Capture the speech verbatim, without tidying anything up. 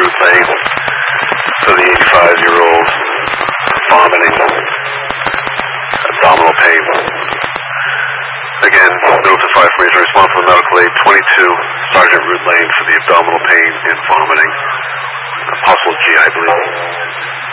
Route Lane for the eighty-five-year-old vomiting, abdominal pain. Again, note to five forty-three, respond for medical aid, twenty-two, Sergeant Route Lane for the abdominal pain and vomiting. Possible G I bleed.